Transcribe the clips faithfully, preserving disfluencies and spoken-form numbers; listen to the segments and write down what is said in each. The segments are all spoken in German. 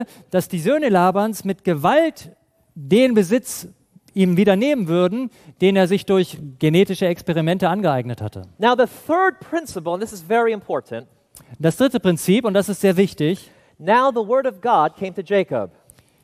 dass die Söhne Labans mit Gewalt den Besitz ihm wieder nehmen würden, den er sich durch genetische Experimente angeeignet hatte. Now the third principle, and this is very important. Das dritte Prinzip, und das ist sehr wichtig, Now the word of God came to Jacob.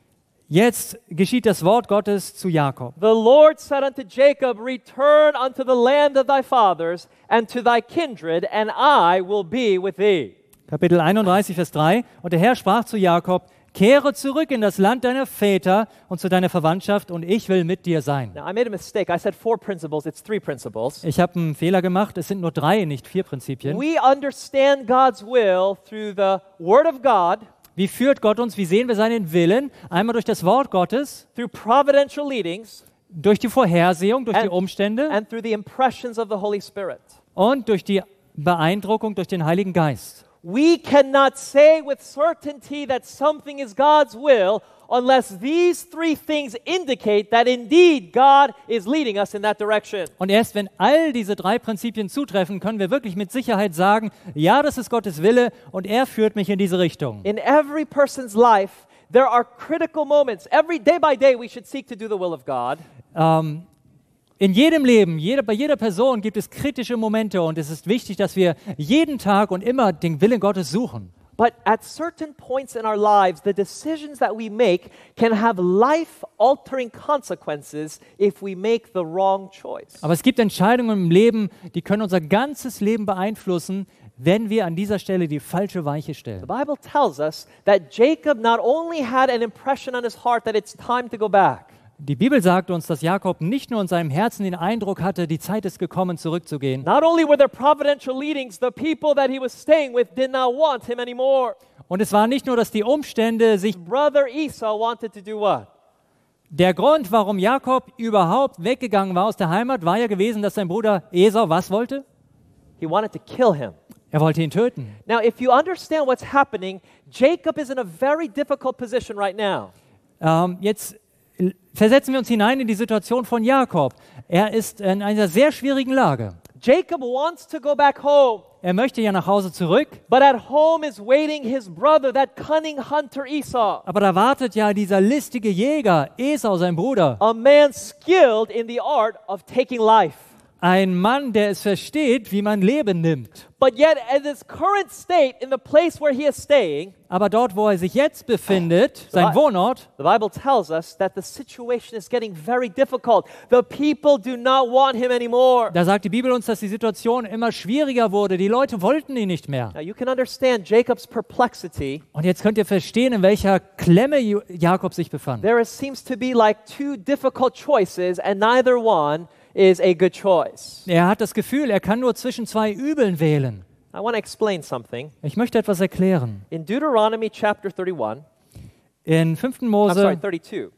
jetzt geschieht das Wort Gottes zu Jakob. The Lord said unto Jacob, return unto the land of thy fathers and to thy kindred, and I will be with thee. Kapitel einunddreißig, Vers drei. Und der Herr sprach zu Jakob, kehre zurück in das Land deiner Väter und zu deiner Verwandtschaft, und ich will mit dir sein. Now I made a mistake. I said four principles. It's three principles. Ich habe einen Fehler gemacht. Es sind nur drei, nicht vier Prinzipien. We understand God's will through the Word of God, Wie führt Gott uns? Wie sehen wir seinen Willen? Einmal durch das Wort Gottes, through providential leadings, durch die Vorhersehung, durch die and, Umstände and through the impressions of the Holy Spirit. und durch die Beeindruckung durch den Heiligen Geist. We cannot say with certainty that something is God's will unless these three things indicate that indeed God is leading us in that direction. Und erst wenn all diese drei Prinzipien zutreffen, können wir wirklich mit Sicherheit sagen, ja, das ist Gottes Wille und er führt mich in diese Richtung. In every person's life, there are critical moments. Every day by day, we should seek to do the will of God. Ähm, in jedem Leben, jeder, bei jeder Person gibt es kritische Momente und es ist wichtig, dass wir jeden Tag und immer den Willen Gottes suchen. But at certain points in our lives, the decisions that we make can have life-altering consequences if we make the wrong choice. Aber es gibt Entscheidungen im Leben, die können unser ganzes Leben beeinflussen, wenn wir an dieser Stelle die falsche Weiche stellen. The Bible tells us that Jacob not only had an impression on his heart that it's time to go back, Die Bibel sagt uns, dass Jakob nicht nur in seinem Herzen den Eindruck hatte, die Zeit ist gekommen, zurückzugehen. not only were there providential leadings, the people that he was staying with did not want him anymore. Und es war nicht nur, dass die Umstände sich... Brother Esau wanted to do what? Der Grund, warum Jakob überhaupt weggegangen war aus der Heimat, war ja gewesen, dass sein Bruder Esau was wollte? He wanted to kill him. Er wollte ihn töten. Now, if you understand what's happening, Jacob is in a very difficult position right now. Ähm, jetzt versetzen wir uns hinein in die Situation von Jakob. Er ist in einer sehr schwierigen Lage. Jacob wants to go back home, Er möchte ja nach Hause zurück, but at home is waiting his brother, that cunning hunter Esau, aber da wartet ja dieser listige Jäger, Esau, sein Bruder. a man skilled in the art of taking life. Ein Mann, der es versteht, wie man Leben nimmt. But yet, at his current state, in the place where he is staying, Aber dort, wo er sich jetzt befindet, sein Wohnort, the Bible tells us that the situation is getting very difficult. The people do not want him anymore. da sagt die Bibel uns, dass die Situation immer schwieriger wurde. Die Leute wollten ihn nicht mehr. Now, you can understand Jacob's perplexity. Und jetzt könnt ihr verstehen, in welcher Klemme Ju- Jakob sich befand. There is, seems to be like two difficult choices, and neither one is a good choice. Er hat das Gefühl, er kann nur zwischen zwei Übeln wählen. I want to explain something. Ich möchte etwas erklären. In Deuteronomy chapter thirty-one, In fünften I'm sorry, Mose, thirty-two.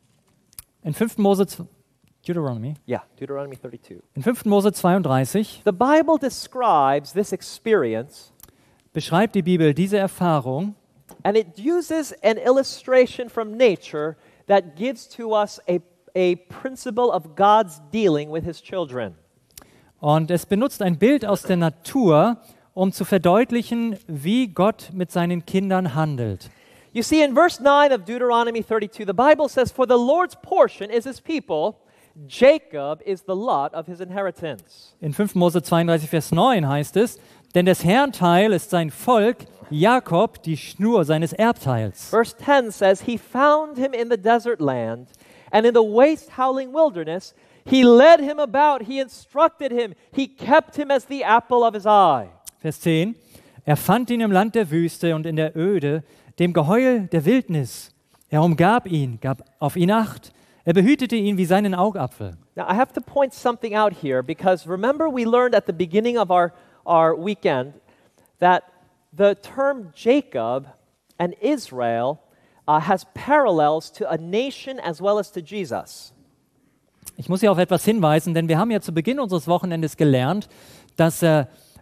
in fünften Mose, z- Deuteronomy, Yeah, Deuteronomy thirty-two. in fünften Mose zweiunddreißig The Bible describes this experience, beschreibt die Bibel diese Erfahrung and it uses an illustration from nature that gives to us a, a principle of God's dealing with his children. und es benutzt ein Bild aus der Natur, um zu verdeutlichen, wie Gott mit seinen Kindern handelt. You see, in verse nine of Deuteronomy thirty-two, the Bible says, "For the Lord's portion is his people, Jacob is the lot of his inheritance." In fünften Mose zweiunddreißig, Vers neun heißt es, denn des Herrn Teil ist sein Volk, Jakob die Schnur seines Erbteils. Verse ten says, "He found him in the desert land, and in the waste howling wilderness. He led him about, he instructed him, he kept him as the apple of his eye." Vers zehn, er fand ihn im Land der Wüste und in der Öde, dem Geheul der Wildnis. Er umgab ihn, gab auf ihn Acht. Er behütete ihn wie seinen Augapfel. Now, I have to point something out here because remember we learned at the beginning of our, our weekend that the term Jacob and Israel uh, has parallels to a nation as well as to Jesus. Ich muss hier auf etwas hinweisen, denn wir haben ja zu Beginn unseres Wochenendes gelernt, dass äh,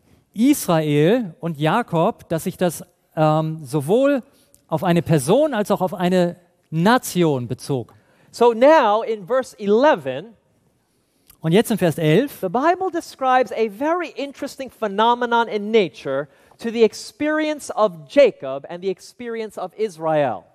Israel und Jakob, dass sich das ähm, sowohl auf eine Person als auch auf eine Nation bezog. So now in verse eleven, Und jetzt in Vers elf, the Bible describes a very interesting phenomenon in nature to the experience of Jacob and the experience of Israel.